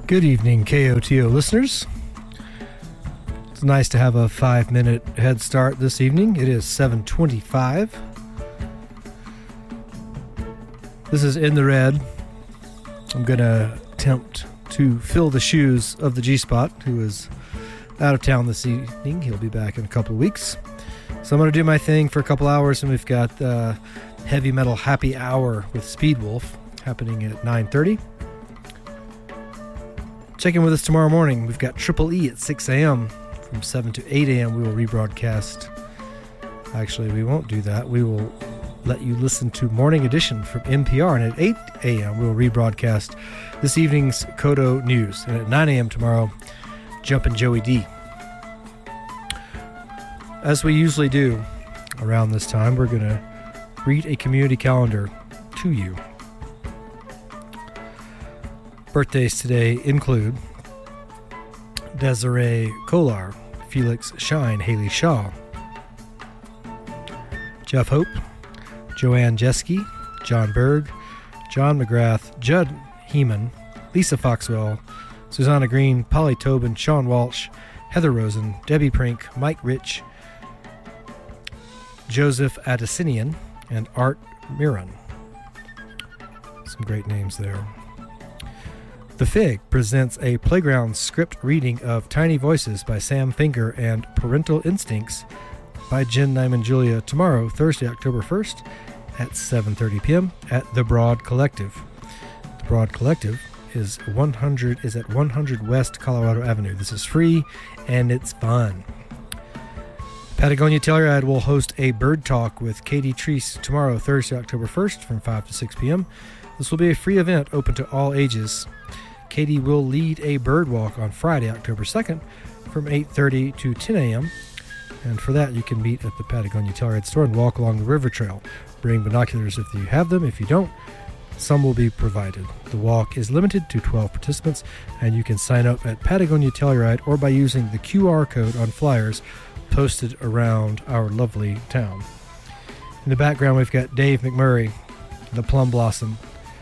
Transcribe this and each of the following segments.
Good evening, KOTO listeners. It's nice to have a 5-minute head start this evening. It is 7:25. This is In the Red. I'm going to attempt to fill the shoes of the G-Spot, who is out of town this evening. He'll be back in a couple of weeks. So I'm going to do my thing for a couple hours, and we've got Heavy Metal Happy Hour with Speedwolf happening at 9:30. Check in with us tomorrow morning. We've got Triple E at 6 a.m. From 7 to 8 a.m. we will rebroadcast. Actually, we won't do that. We will let you listen to Morning Edition from NPR. And at 8 a.m. we will rebroadcast this evening's Koto News. And at 9 a.m. tomorrow, Jumpin' Joey D. As we usually do around this time, we're going to read a community calendar to you. Birthdays today include Desiree Kolar, Felix Shine, Haley Shaw, Jeff Hope, Joanne Jeske, John Berg, John McGrath, Judd Heeman, Lisa Foxwell, Susanna Green, Polly Tobin, Sean Walsh, Heather Rosen, Debbie Prink, Mike Rich, Joseph Addisinian, and Art Miron. Some great names there. The Fig presents a playground script reading of Tiny Voices by Sam Finger and Parental Instincts by Jen Nyman Julia tomorrow, Thursday, October 1st at 7:30 p.m. at The Broad Collective. The Broad Collective is at 100 West Colorado Avenue. This is free and it's fun. Patagonia Telluride will host a bird talk with Katie Treese tomorrow, Thursday, October 1st from 5 to 6 p.m. This will be a free event open to all ages. Katie will lead a bird walk on Friday, October 2nd from 8:30 to 10 a.m. And for that, you can meet at the Patagonia Telluride store and walk along the river trail. Bring binoculars if you have them. If you don't, some will be provided. The walk is limited to 12 participants, and you can sign up at Patagonia Telluride or by using the QR code on flyers posted around our lovely town. In the background, we've got Dave McMurray, the Plum Blossom.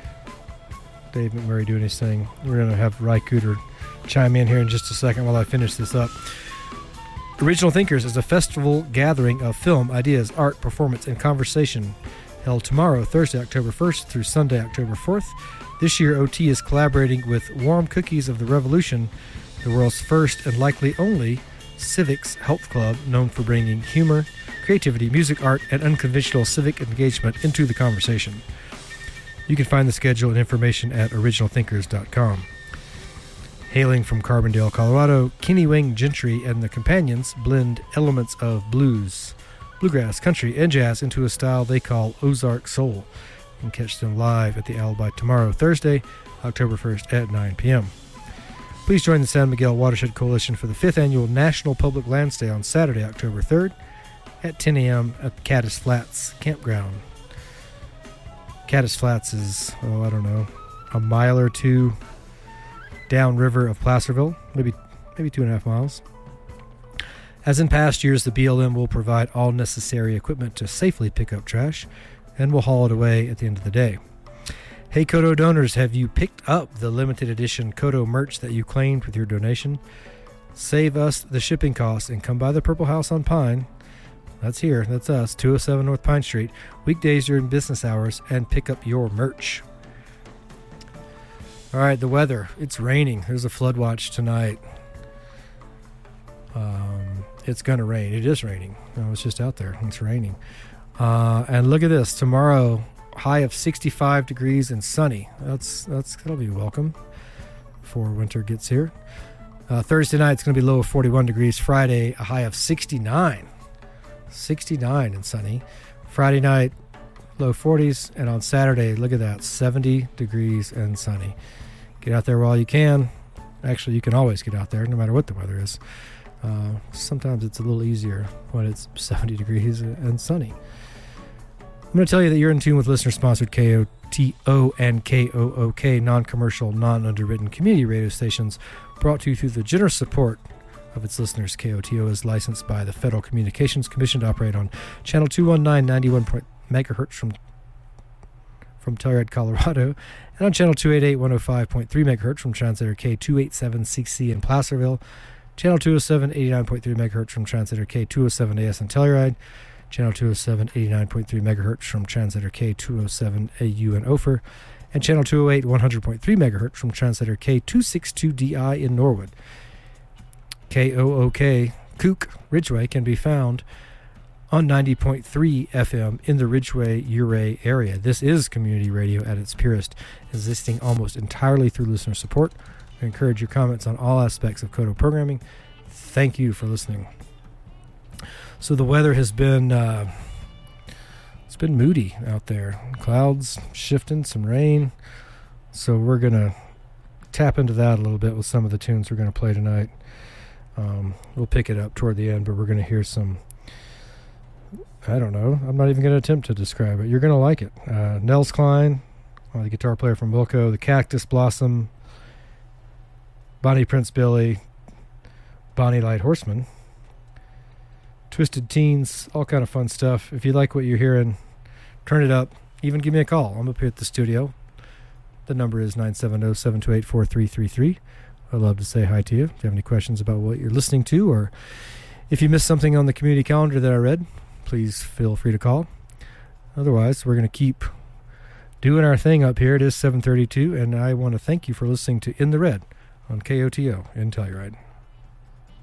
Dave McMurray doing his thing. We're going to have Ry Cooter chime in here in just a second while I finish this up. Original Thinkers is a festival gathering of film, ideas, art, performance, and conversation held tomorrow, Thursday, October 1st through Sunday, October 4th. This year, OT is collaborating with Warm Cookies of the Revolution, the world's first and likely only civics health club known for bringing humor, creativity, music, art, and unconventional civic engagement into the conversation. You can find the schedule and information at originalthinkers.com. Hailing from Carbondale, Colorado, Kenny Wayne Gentry and the Companions blend elements of blues, bluegrass, country, and jazz into a style they call Ozark Soul. You can catch them live at the Alibi tomorrow, Thursday, October 1st at 9 p.m. Please join the San Miguel Watershed Coalition for the 5th Annual National Public Lands Day on Saturday, October 3rd at 10 a.m. at Caddis Flats Campground. Caddis Flats is, a mile or two downriver of Placerville, maybe 2.5 miles. As in past years, the BLM will provide all necessary equipment to safely pick up trash and will haul it away at the end of the day. Hey Koto donors, have you picked up the limited edition Koto merch that you claimed with your donation? Save us the shipping costs and come by the Purple House on Pine. That's here. That's us. 207 North Pine Street. Weekdays during business hours and pick up your merch. All right, the weather. It's raining. There's a flood watch tonight. It's going to rain. It is raining. I was just out there. It's raining. And look at this. Tomorrow, high of 65 degrees and sunny. That'll be welcome before winter gets here. Thursday night, it's going to be low of 41 degrees. Friday, a high of 69. 69 and sunny. Friday night, low 40s. And on Saturday, look at that, 70 degrees and sunny. Get out there while you can. Actually, you can always get out there, no matter what the weather is. Sometimes it's a little easier when it's 70 degrees and sunny. I'm going to tell you that you're in tune with listener-sponsored KOTO and KOOK non-commercial, non-underwritten community radio stations brought to you through the generous support of its listeners. KOTO is licensed by the Federal Communications Commission to operate on channel 219, 91 megahertz from Telluride, Colorado, and on channel 288 105.3 megahertz from translator K287CC in Placerville, channel 207 89.3 megahertz from translator K207AS in Telluride, channel 207 89.3 megahertz from translator K207AU in Ophir, and channel 208 100.3 megahertz from translator K262DI in Norwood. KOOK Kook Ridgeway can be found on 90.3 FM in the Ridgeway-Ouray area. This is community radio at its purest, existing almost entirely through listener support. I encourage your comments on all aspects of Koto programming. Thank you for listening. So the weather has been it's been moody out there. Clouds shifting, some rain. So we're going to tap into that a little bit with some of the tunes we're going to play tonight. We'll pick it up toward the end, but we're going to hear some, I don't know, I'm not even going to attempt to describe it. You're going to like it. Nels Klein, the guitar player from Wilco, the Cactus Blossom, Bonnie Prince Billy, Bonnie Light Horseman, Twisted Teens, all kind of fun stuff. If you like what you're hearing, turn it up. Even give me a call. I'm up here at the studio. The number is 970-728-4333. I'd love to say hi to you. If you have any questions about what you're listening to, or if you missed something on the community calendar that I read, please feel free to call. Otherwise, we're going to keep doing our thing up here. It is 7:32, and I want to thank you for listening to In the Red on KOTO in Telluride.